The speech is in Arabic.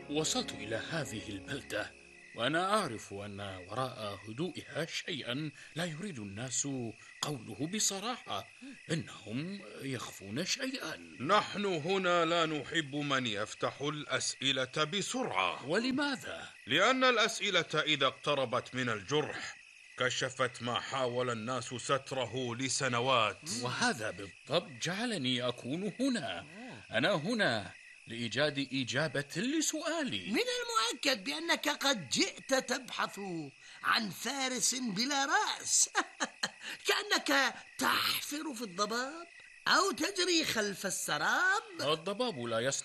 وصلت إلى هذه البلدة وأنا أعرف أن وراء هدوئها شيئا لا يريد الناس قوله بصراحة. إنهم يخفون شيئا. نحن هنا لا نحب من يفتح الأسئلة بسرعة. ولماذا؟ لأن الأسئلة إذا اقتربت من الجرح كشفت ما حاول الناس ستره لسنوات. وهذا بالضبط جعلني أكون هنا. أنا هنا لإيجاد إجابة لسؤالي. من المؤكد بأنك قد جئت تبحث عن فارس بلا رأس. كأنك تحفر في الضباب أو تجري خلف السراب. الضباب لا يصنع